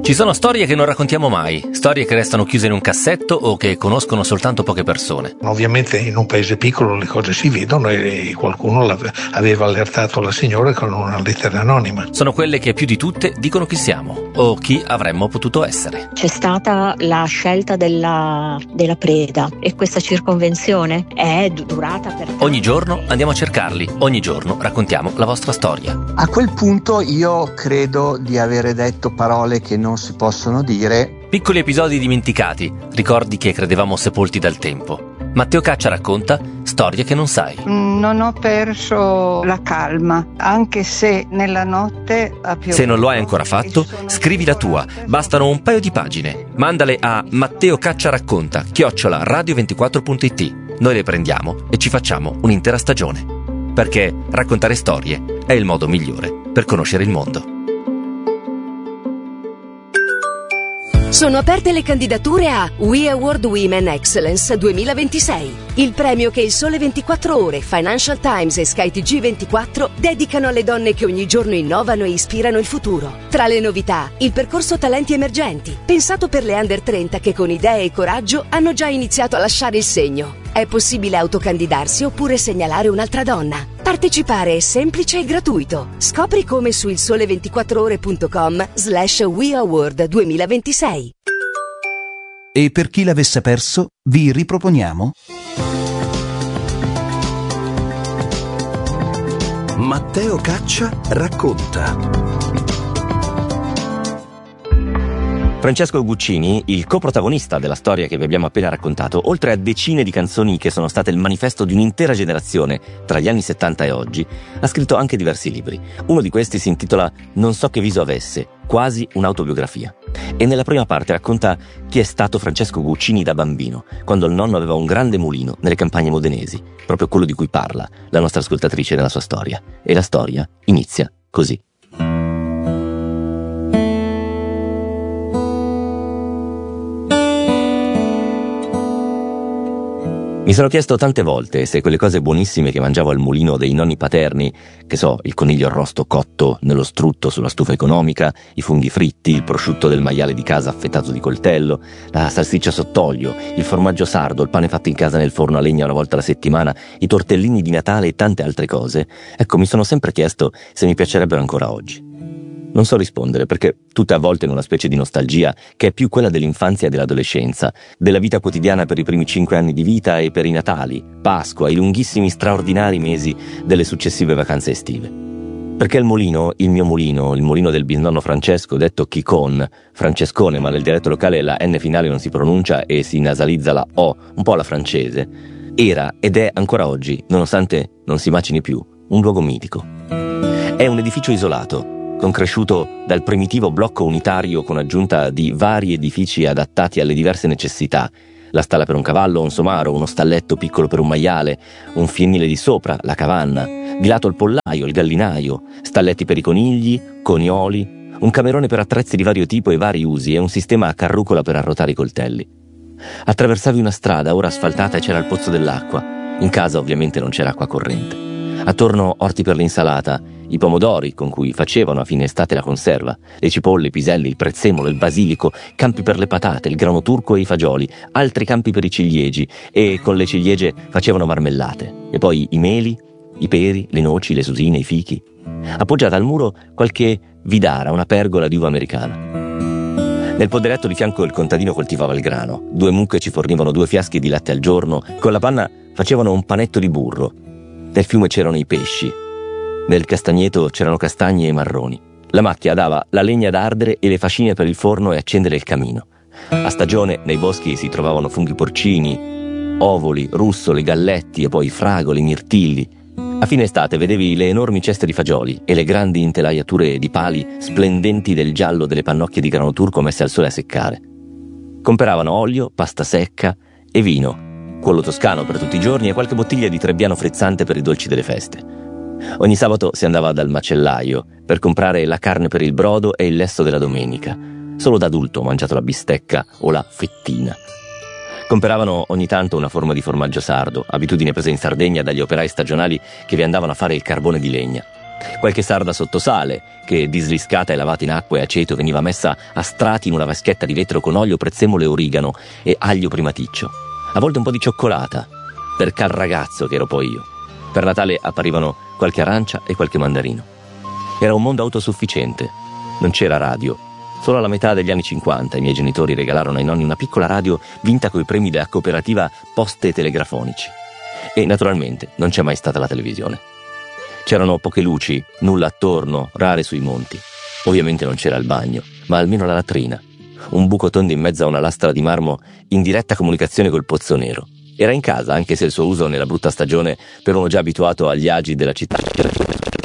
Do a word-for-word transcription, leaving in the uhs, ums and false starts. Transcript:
Ci sono storie che non raccontiamo mai, storie che restano chiuse in un cassetto o che conoscono soltanto poche persone. Ovviamente in un paese piccolo le cose si vedono e qualcuno aveva allertato la signora con una lettera anonima. Sono quelle che più di tutte dicono chi siamo o chi avremmo potuto essere. C'è stata la scelta della, della preda e questa circonvenzione è durata per... Ogni giorno andiamo a cercarli, ogni giorno raccontiamo la vostra storia. A quel punto io credo di avere detto parole che non si possono dire. Piccoli episodi dimenticati, ricordi che credevamo sepolti dal tempo. Matteo Caccia racconta storie che non sai. Non ho perso la calma, anche se nella notte ha piovuto. Se non lo hai ancora fatto, scrivi la tua. Bastano un paio di pagine. Mandale a Matteo Caccia racconta chiocciola radio ventiquattro punto it. Noi le prendiamo e ci facciamo un'intera stagione. Perché raccontare storie è il modo migliore per conoscere il mondo. Sono aperte le candidature a We Award Women Excellence duemilaventisei, il premio che il Sole ventiquattro Ore, Financial Times e Sky T G ventiquattro dedicano alle donne che ogni giorno innovano e ispirano il futuro. Tra le novità, il percorso Talenti Emergenti, pensato per le under trenta che con idee e coraggio hanno già iniziato a lasciare il segno. È possibile autocandidarsi oppure segnalare un'altra donna. Partecipare è semplice e gratuito. Scopri come su il sole ventiquattro ore punto com slash We Award duemilaventisei. E per chi l'avesse perso, vi riproponiamo Matteo Caccia racconta. Francesco Guccini, il coprotagonista della storia che vi abbiamo appena raccontato, oltre a decine di canzoni che sono state il manifesto di un'intera generazione tra gli anni settanta e oggi, ha scritto anche diversi libri. Uno di questi si intitola Non so che viso avesse, quasi un'autobiografia. E nella prima parte racconta chi è stato Francesco Guccini da bambino, quando il nonno aveva un grande mulino nelle campagne modenesi, proprio quello di cui parla la nostra ascoltatrice nella sua storia. E la storia inizia così. Mi sono chiesto tante volte se quelle cose buonissime che mangiavo al mulino dei nonni paterni, che so, il coniglio arrosto cotto nello strutto sulla stufa economica, i funghi fritti, il prosciutto del maiale di casa affettato di coltello, la salsiccia sott'olio, il formaggio sardo, il pane fatto in casa nel forno a legna una volta alla settimana, i tortellini di Natale e tante altre cose, ecco, mi sono sempre chiesto se mi piacerebbero ancora oggi. Non so rispondere perché tutte avvolte in una specie di nostalgia che è più quella dell'infanzia e dell'adolescenza, della vita quotidiana per i primi cinque anni di vita e per i Natali, Pasqua, i lunghissimi straordinari mesi delle successive vacanze estive. Perché il mulino, il mio mulino, il mulino del bisnonno Francesco, detto Chicon, Francescone, ma nel dialetto locale la N finale non si pronuncia e si nasalizza la O, un po' alla francese, era ed è ancora oggi, nonostante non si macini più, un luogo mitico. È un edificio isolato, concresciuto dal primitivo blocco unitario con aggiunta di vari edifici adattati alle diverse necessità, la stalla per un cavallo, un somaro, uno stalletto piccolo per un maiale, un fienile di sopra, la cavanna, di lato il pollaio, il gallinaio, stalletti per i conigli, conioli, un camerone per attrezzi di vario tipo e vari usi e un sistema a carrucola per arrotare i coltelli. Attraversavi una strada ora asfaltata e c'era il pozzo dell'acqua. In casa ovviamente non c'era acqua corrente. Attorno orti per l'insalata, i pomodori con cui facevano a fine estate la conserva, le cipolle, i piselli, il prezzemolo, il basilico, campi per le patate, il grano turco e i fagioli, altri campi per i ciliegi e con le ciliegie facevano marmellate, e poi i meli, i peri, le noci, le susine, i fichi. Appoggiata al muro qualche vidara, una pergola di uva americana. Nel poderetto di fianco il contadino coltivava il grano, due mucche ci fornivano due fiaschi di latte al giorno, con la panna facevano un panetto di burro. Nel fiume c'erano i pesci. Nel castagneto c'erano castagne e marroni. La macchia dava la legna da ardere e le fascine per il forno e accendere il camino. A stagione nei boschi si trovavano funghi porcini, ovoli, russole, galletti e poi fragole, mirtilli. A fine estate vedevi le enormi ceste di fagioli e le grandi intelaiature di pali splendenti del giallo delle pannocchie di grano turco messe al sole a seccare. Comperavano olio, pasta secca e vino, quello toscano per tutti i giorni e qualche bottiglia di Trebbiano frizzante per i dolci delle feste. Ogni sabato si andava dal macellaio per comprare la carne per il brodo e il lesso della domenica. Solo da adulto ho mangiato la bistecca o la fettina. Comperavano ogni tanto una forma di formaggio sardo, abitudine presa in Sardegna dagli operai stagionali che vi andavano a fare il carbone di legna. Qualche sarda sottosale, che disriscata e lavata in acqua e aceto veniva messa a strati in una vaschetta di vetro con olio, prezzemolo e origano e aglio primaticcio. A volte un po' di cioccolata, per cal ragazzo che ero poi io. Per Natale apparivano qualche arancia e qualche mandarino. Era un mondo autosufficiente. Non c'era radio. Solo alla metà degli anni cinquanta i miei genitori regalarono ai nonni una piccola radio vinta coi premi della cooperativa Poste Telegrafonici. E naturalmente non c'è mai stata la televisione. C'erano poche luci, nulla attorno, rare sui monti. Ovviamente non c'era il bagno, ma almeno la latrina. Un buco tondo in mezzo a una lastra di marmo in diretta comunicazione col Pozzo Nero. Era in casa, anche se il suo uso nella brutta stagione, per uno già abituato agli agi della città,